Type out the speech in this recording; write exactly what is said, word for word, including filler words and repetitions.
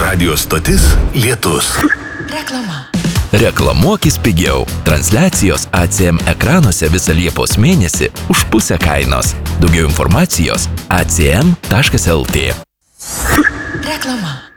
Radio stotis Lietus. Reklama. Reklamuokis pigiau. Transliacijos A C M ekranuose visą Liepos mėnesį už pusę kainos. Daugiau informacijos a c m taškas l t. Reklama.